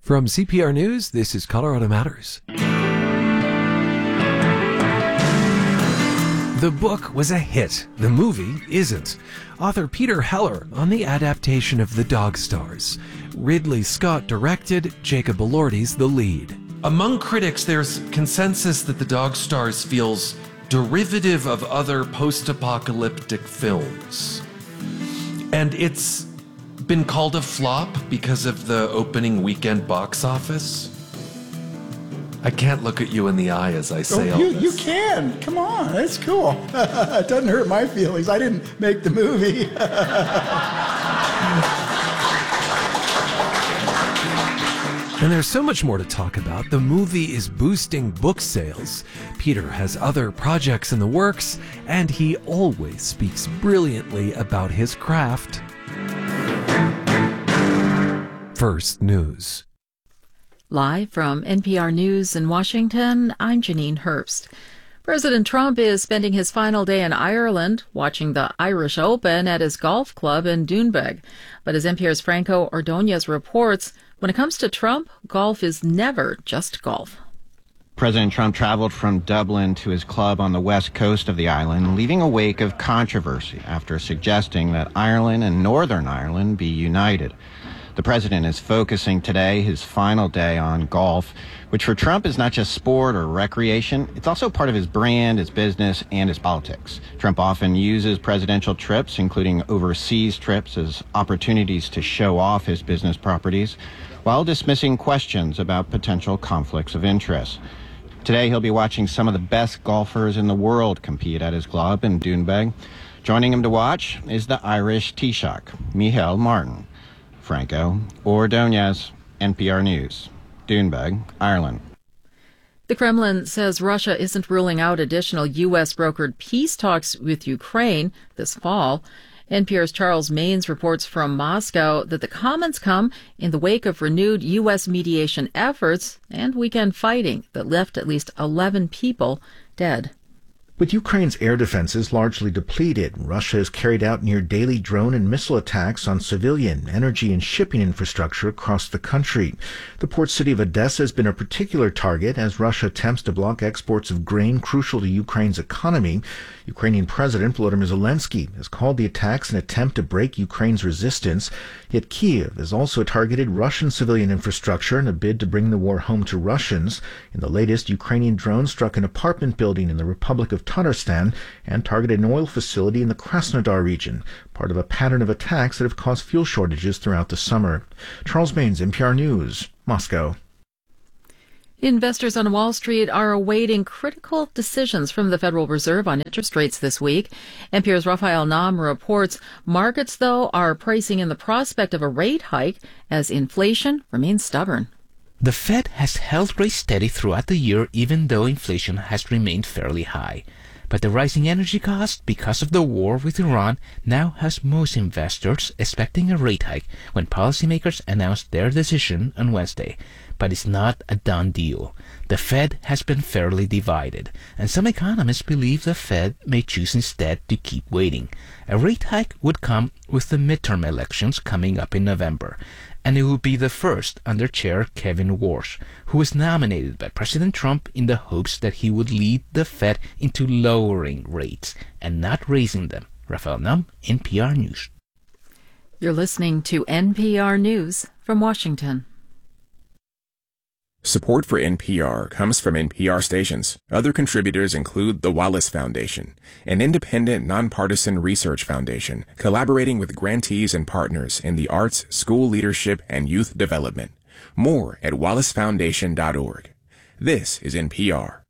From CPR News, this is Colorado Matters. The book was a hit. The movie isn't. Author Peter Heller on the adaptation of The Dog Stars. Ridley Scott directed, Jacob Elordi's the lead. Among critics, there's consensus that The Dog Stars feels derivative of other post-apocalyptic films. And it's been called a flop because of the opening weekend box office. I can't look at you in the eye as I say all this. You can. Come on. That's cool. It doesn't hurt my feelings. I didn't make the movie. And there's so much more to talk about. The movie is boosting book sales. Peter has other projects in the works, and he always speaks brilliantly about his craft. First News. Live from NPR News in Washington, I'm Janine Herbst. President Trump is spending his final day in Ireland watching the Irish Open at his golf club in Doonbeg. But as NPR's Franco Ordonez reports, when it comes to Trump, golf is never just golf. President Trump traveled from Dublin to his club on the west coast of the island, leaving a wake of controversy after suggesting that Ireland and Northern Ireland be united. The president is focusing today, his final day, on golf, which for Trump is not just sport or recreation. It's also part of his brand, his business, and his politics. Trump often uses presidential trips, including overseas trips, as opportunities to show off his business properties, while dismissing questions about potential conflicts of interest. Today, he'll be watching some of the best golfers in the world compete at his club in Doonbeg. Joining him to watch is the Irish Taoiseach, Micheál Martin. Franco Ordonez, NPR News, Doonbeg, Ireland. The Kremlin says Russia isn't ruling out additional U.S.-brokered peace talks with Ukraine this fall. NPR's Charles Maynes reports from Moscow that the comments come in the wake of renewed U.S. mediation efforts and weekend fighting that left at least 11 people dead. With Ukraine's air defenses largely depleted, Russia has carried out near daily drone and missile attacks on civilian, energy, and shipping infrastructure across the country. The port city of Odessa has been a particular target as Russia attempts to block exports of grain crucial to Ukraine's economy. Ukrainian President Volodymyr Zelensky has called the attacks an attempt to break Ukraine's resistance. Yet Kyiv has also targeted Russian civilian infrastructure in a bid to bring the war home to Russians. In the latest, Ukrainian drones struck an apartment building in the Republic of Tatarstan and targeted an oil facility in the Krasnodar region, part of a pattern of attacks that have caused fuel shortages throughout the summer. Charles Maynes, NPR News, Moscow. Investors on Wall Street are awaiting critical decisions from the Federal Reserve on interest rates this week. NPR's Raphael Nahm reports markets, though, are pricing in the prospect of a rate hike as inflation remains stubborn. The Fed has held rates steady throughout the year, even though inflation has remained fairly high. But the rising energy cost because of the war with Iran now has most investors expecting a rate hike when policymakers announce their decision on Wednesday. But it's not a done deal. The Fed has been fairly divided, and some economists believe the Fed may choose instead to keep waiting. A rate hike would come with the midterm elections coming up in November, and it would be the first under Chair Kevin Warsh, who was nominated by President Trump in the hopes that he would lead the Fed into lowering rates and not raising them. Raphael Nahm, NPR News. You're listening to NPR News from Washington. Support for NPR comes from NPR stations. Other contributors include the Wallace Foundation, an independent, nonpartisan research foundation collaborating with grantees and partners in the arts, school leadership, and youth development. More at wallacefoundation.org. This is NPR.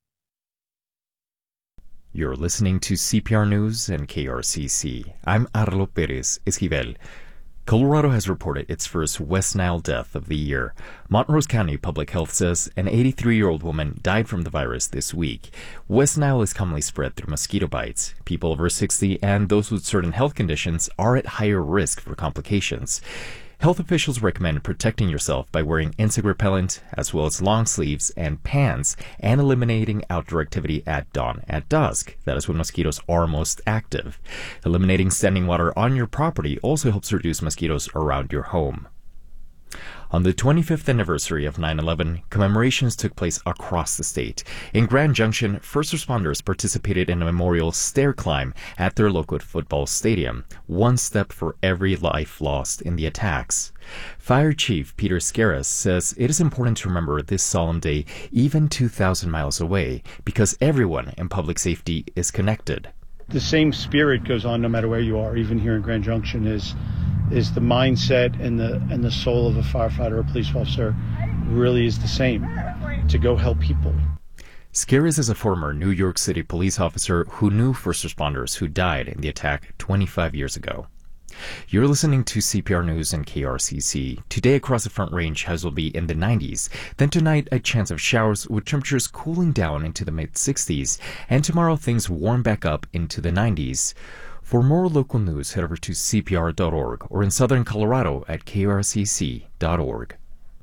You're listening to CPR News and KRCC. I'm Arlo Perez Esquivel. Colorado has reported its first West Nile death of the year. Montrose County Public Health says an 83-year-old woman died from the virus this week. West Nile is commonly spread through mosquito bites. People over 60 and those with certain health conditions are at higher risk for complications. Health officials recommend protecting yourself by wearing insect repellent, as well as long sleeves and pants, and eliminating outdoor activity at dawn at dusk. That is when mosquitoes are most active. Eliminating standing water on your property also helps reduce mosquitoes around your home. On the 25th anniversary of 9/11, commemorations took place across the state. In Grand Junction, first responders participated in a memorial stair climb at their local football stadium, one step for every life lost in the attacks. Fire Chief Peter Scaris says it is important to remember this solemn day even 2,000 miles away because everyone in public safety is connected. The same spirit goes on no matter where you are, even here in Grand Junction, is the mindset and the soul of a firefighter or police officer really is the same, to go help people. Scaris is a former New York City police officer who knew first responders who died in the attack 25 years ago. You're listening to CPR News and KRCC. Today across the Front Range, highs will be in the 90s. Then tonight, a chance of showers with temperatures cooling down into the mid-60s. And tomorrow, things warm back up into the 90s. For more local news, head over to CPR.org or in southern Colorado at KRCC.org.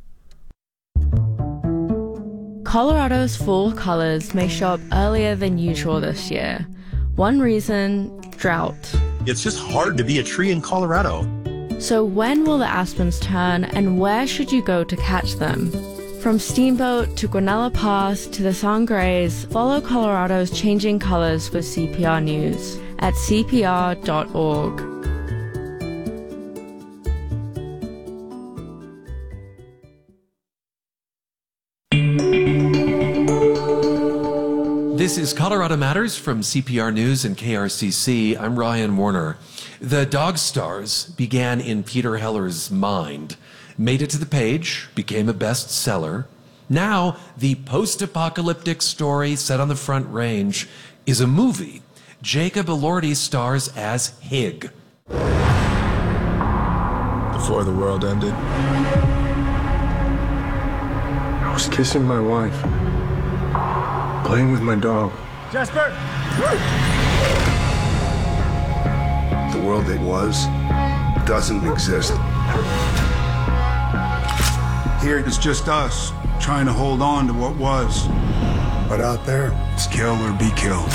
Colorado's fall colors may show up earlier than usual this year. One reason, drought. It's just hard to be a tree in Colorado. So when will the aspens turn and where should you go to catch them? From Steamboat to Guanella Pass to the Sangres, follow Colorado's changing colors with CPR News at CPR.org. This is Colorado Matters from CPR News and KRCC. I'm Ryan Warner. The Dog Stars began in Peter Heller's mind, made it to the page, became a bestseller. Now, the post-apocalyptic story set on the Front Range is a movie. Jacob Elordi stars as Hig. Before the world ended, I was kissing my wife. Playing with my dog. Jasper! The world that was doesn't exist. Here it's just us, trying to hold on to what was. But out there, it's kill or be killed.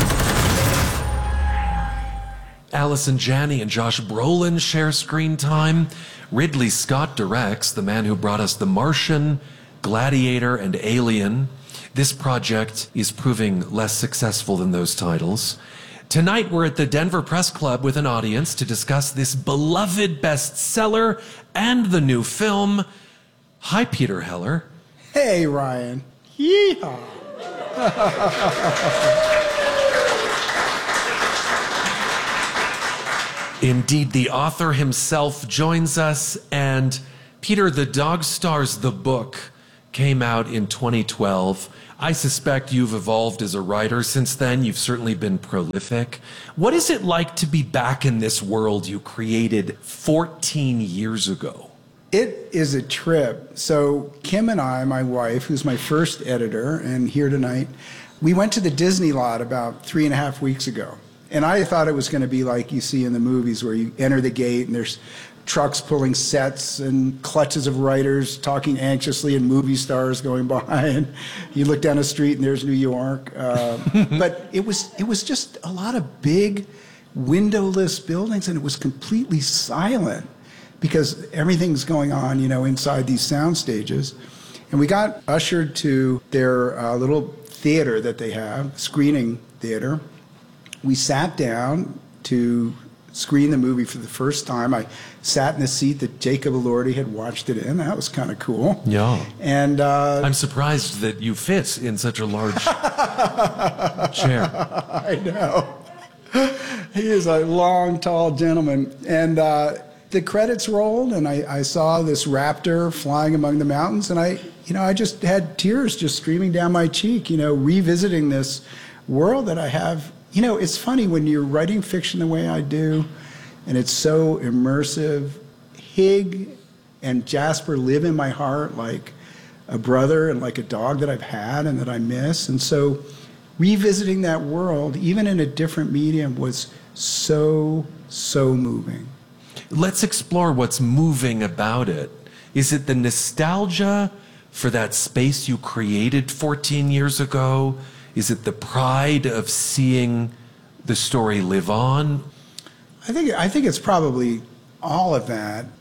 Allison Janney and Josh Brolin share screen time. Ridley Scott directs, the man who brought us The Martian, Gladiator, and Alien. This project is proving less successful than those titles. Tonight, we're at the Denver Press Club with an audience to discuss this beloved bestseller and the new film. Hi, Peter Heller. Hey, Ryan. Yeehaw. Indeed, the author himself joins us. And Peter, The Dog Stars, the book, came out in 2012. I suspect you've evolved as a writer since then. You've certainly been prolific. What is it like to be back in this world you created 14 years ago? It is a trip. So Kim and I, my wife, who's my first editor and here tonight, we went to the Disney lot about 3.5 weeks ago. And I thought it was going to be like you see in the movies where you enter the gate and there's trucks pulling sets and clutches of writers talking anxiously and movie stars going by, and you look down the street and there's New York. But it was just a lot of big windowless buildings, and it was completely silent because everything's going on, inside these sound stages. And we got ushered to their little theater that they have, screening theater. We sat down to screen the movie for the first time. I sat in the seat that Jacob Elordi had watched it in. That was kind of cool. Yeah. And I'm surprised that you fit in such a large chair. I know. He is a long, tall gentleman. And the credits rolled, and I saw this raptor flying among the mountains, and I just had tears just streaming down my cheek, revisiting this world that I have. It's funny when you're writing fiction the way I do, and it's so immersive. Hig and Jasper live in my heart like a brother and like a dog that I've had and that I miss. And so revisiting that world, even in a different medium, was so moving. Let's explore what's moving about it. Is it the nostalgia for that space you created 14 years ago? Is it the pride of seeing the story live on? I think it's probably all of that.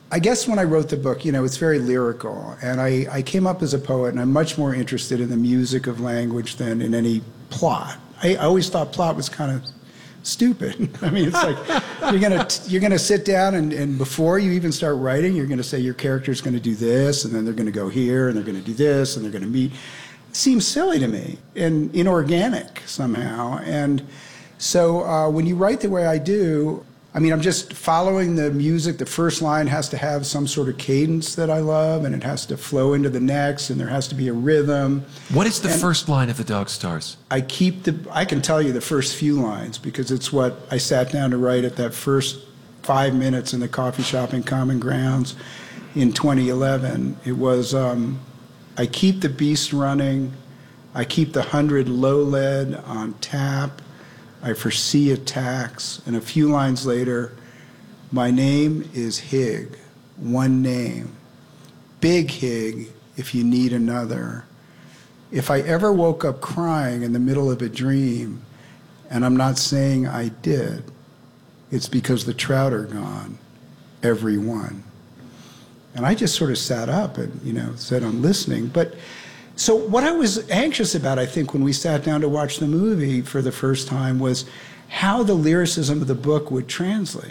I guess when I wrote the book, it's very lyrical. And I came up as a poet, and I'm much more interested in the music of language than in any plot. I always thought plot was kind of stupid. I mean, it's like you're gonna sit down and before you even start writing, you're gonna say your character's gonna do this, and then they're gonna go here, and they're gonna do this, and they're gonna meet. It seems silly to me and inorganic somehow. And so when you write the way I do, I mean, I'm just following the music. The first line has to have some sort of cadence that I love, and it has to flow into the next, and there has to be a rhythm. What is the first line of the Dog Stars? I can tell you the first few lines because it's what I sat down to write at that first 5 minutes in the coffee shop in Common Grounds in 2011. It was, I keep the beast running. I keep the 100 low lead on tap. I foresee attacks. And a few lines later, my name is Hig, one name. Big Hig, if you need another. If I ever woke up crying in the middle of a dream, and I'm not saying I did, it's because the trout are gone, every one. And I just sort of sat up and, said I'm listening. But so what I was anxious about, I think, when we sat down to watch the movie for the first time was how the lyricism of the book would translate,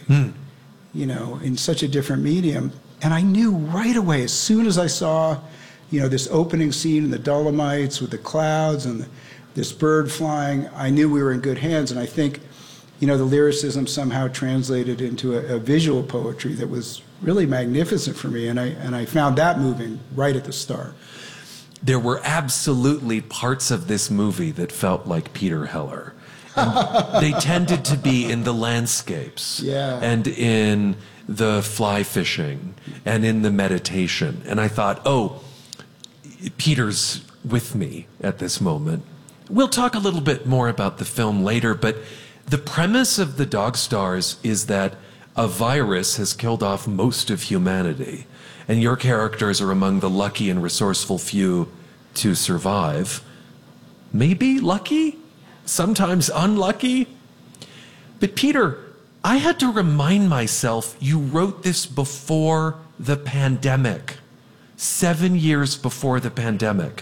in such a different medium. And I knew right away, as soon as I saw, this opening scene in the Dolomites with the clouds and this bird flying, I knew we were in good hands. And I think, the lyricism somehow translated into a visual poetry that was really magnificent for me. And I found that moving right at the start. There were absolutely parts of this movie that felt like Peter Heller. And they tended to be in the landscapes and in the fly fishing and in the meditation. And I thought, oh, Peter's with me at this moment. We'll talk a little bit more about the film later, but the premise of the Dog Stars is that a virus has killed off most of humanity. And your characters are among the lucky and resourceful few to survive. Maybe lucky, sometimes unlucky. But Peter, I had to remind myself you wrote this before the pandemic, 7 years before the pandemic.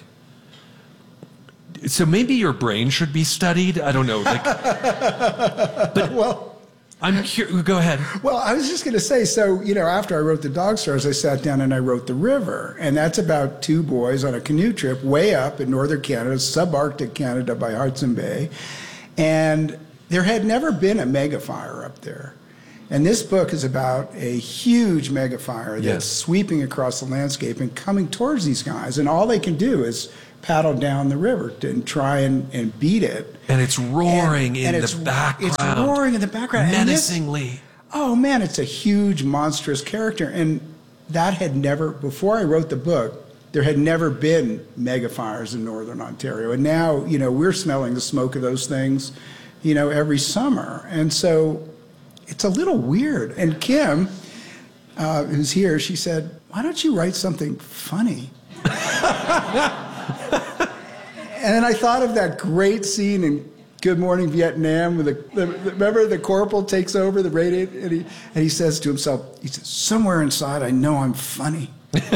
So maybe your brain should be studied. I don't know. But well, I'm curious. Go ahead. Well, I was just going to say, so, after I wrote The Dog Stars, I sat down and I wrote The River. And that's about two boys on a canoe trip way up in northern Canada, subarctic Canada by Hudson Bay. And there had never been a megafire up there. And this book is about a huge megafire that's sweeping across the landscape and coming towards these guys. And all they can do is paddle down the river and try and beat it. And it's roaring in the background. It's roaring in the background. Menacingly. Oh, man, it's a huge, monstrous character. And that had never, before I wrote the book, there had never been megafires in northern Ontario. And now, we're smelling the smoke of those things, every summer. And so it's a little weird. And Kim, who's here, she said, why don't you write something funny? And then I thought of that great scene in Good Morning Vietnam with remember the corporal takes over the radio and he says to himself, somewhere inside I know I'm funny.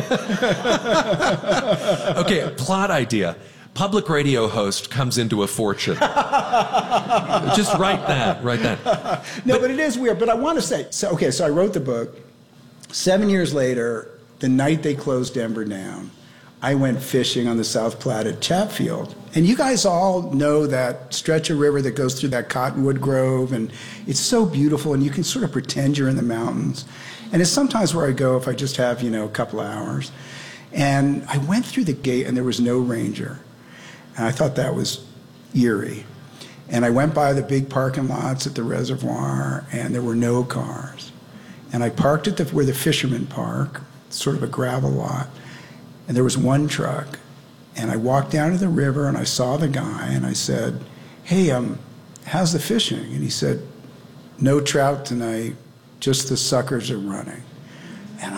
Okay, plot idea. Public radio host comes into a fortune. Just write that. No, but it is weird. But I want to say, so I wrote the book. 7 years later, the night they closed Denver down, I went fishing on the South Platte at Chatfield. And you guys all know that stretch of river that goes through that cottonwood grove, and it's so beautiful, and you can sort of pretend you're in the mountains. And it's sometimes where I go if I just have, a couple of hours. And I went through the gate, and there was no ranger. And I thought that was eerie. And I went by the big parking lots at the reservoir, and there were no cars. And I parked at where the fishermen park, sort of a gravel lot. And there was one truck, and I walked down to the river, and I saw the guy, and I said, hey, how's the fishing? And he said, no trout tonight, just the suckers are running. And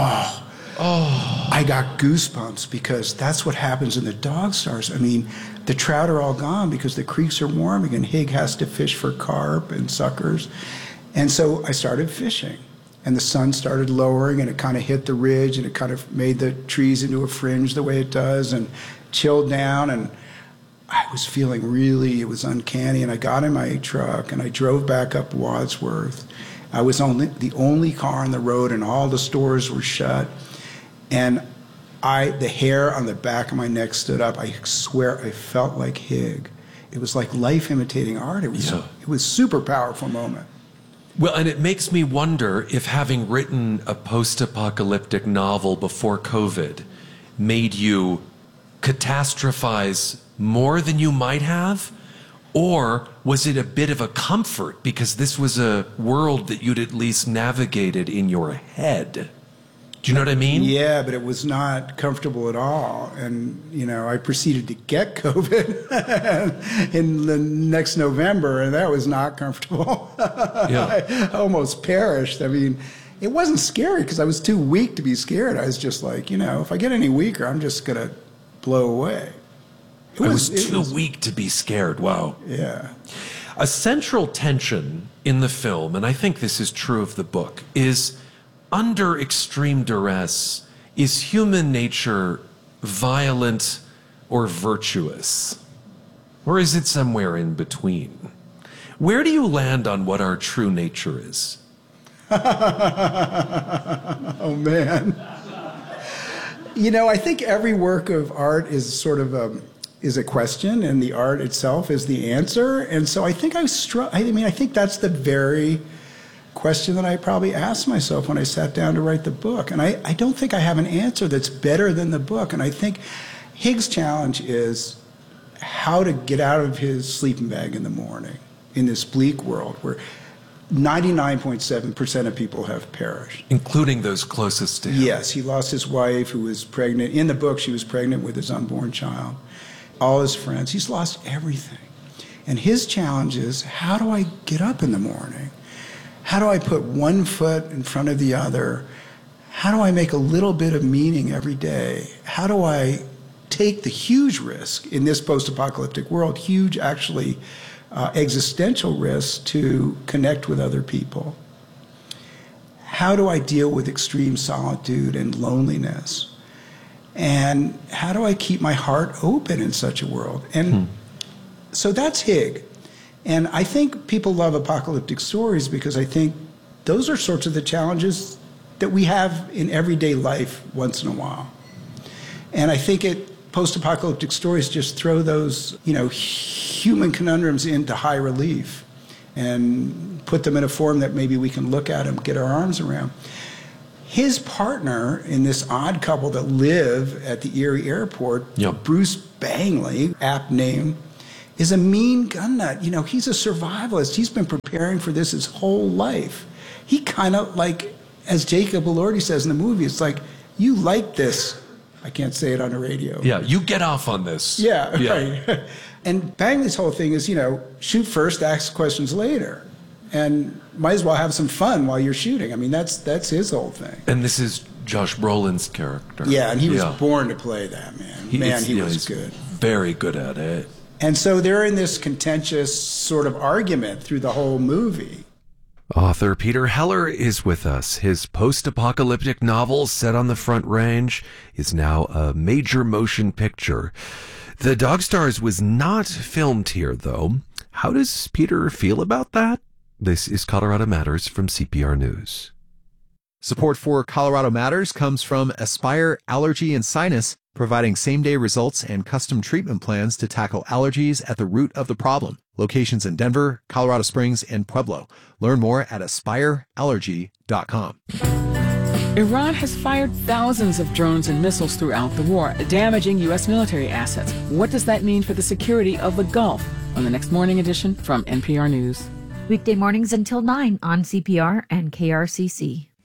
I got goosebumps because that's what happens in the Dog Stars. I mean, the trout are all gone because the creeks are warming, and Hig has to fish for carp and suckers. And so I started fishing. and the sun started lowering, and it kind of hit the ridge, and it kind of made the trees into a fringe the way it does, and chilled down, and I was feeling it was uncanny, and I got in my truck, and I drove back up Wadsworth. I was the only car on the road, and all the stores were shut, and the hair on the back of my neck stood up. I swear I felt like Hig. It was like life imitating art. It was a super powerful moment. Well, and it makes me wonder if having written a post-apocalyptic novel before COVID made you catastrophize more than you might have, or was it a bit of a comfort because this was a world that you'd at least navigated in your head? Do you know what I mean? Yeah, but it was not comfortable at all. And, I proceeded to get COVID in the next November, and that was not comfortable. Yeah. I almost perished. I mean, it wasn't scary because I was too weak to be scared. I was just like, if I get any weaker, I'm just going to blow away. I was too weak to be scared. Wow. Yeah. A central tension in the film, and I think this is true of the book, is under extreme duress, is human nature violent or virtuous? Or is it somewhere in between? Where do you land on what our true nature is? Oh, man. I think every work of art is sort of is a question, and the art itself is the answer. And so I think I think that's the very question that I probably asked myself when I sat down to write the book. And I don't think I have an answer that's better than the book. And I think Hig's challenge is how to get out of his sleeping bag in the morning in this bleak world where 99.7% of people have perished. Including those closest to him. Yes, he lost his wife who was pregnant. In the book, she was pregnant with his unborn child. All his friends. He's lost everything. And his challenge is, how do I get up in the morning? How do I put one foot in front of the other? How do I make a little bit of meaning every day? How do I take the huge risk in this post-apocalyptic world, huge actually existential risk to connect with other people? How do I deal with extreme solitude and loneliness? And how do I keep my heart open in such a world? And so that's Hig. And I think people love apocalyptic stories because I think those are sorts of the challenges that we have in everyday life once in a while. And I think post-apocalyptic stories just throw those, human conundrums into high relief and put them in a form that maybe we can look at and get our arms around. His partner in this odd couple that live at the Erie airport, Bruce Bangley, apt name, is a mean gun nut. He's a survivalist. He's been preparing for this his whole life. He kind of like, as Jacob Elordi says in the movie, it's like, you like this. I can't say it on the radio. Yeah, you get off on this. Yeah. Right. And Bangley's whole thing is, shoot first, ask questions later. And might as well have some fun while you're shooting. I mean, that's his whole thing. And this is Josh Brolin's character. Yeah, and he was born to play that, man. He was good. Very good at it. And so they're in this contentious sort of argument through the whole movie. Author Peter Heller is with us. His post-apocalyptic novel set on the Front Range is now a major motion picture. The Dog Stars was not filmed here, though. How does Peter feel about that? This is Colorado Matters from CPR News. Support for Colorado Matters comes from Aspire Allergy and Sinus, providing same-day results and custom treatment plans to tackle allergies at the root of the problem. Locations in Denver, Colorado Springs, and Pueblo. Learn more at aspireallergy.com. Iran has fired thousands of drones and missiles throughout the war, damaging U.S. military assets. What does that mean for the security of the Gulf? On the next morning edition from NPR News. Weekday mornings until 9 on CPR and KRCC.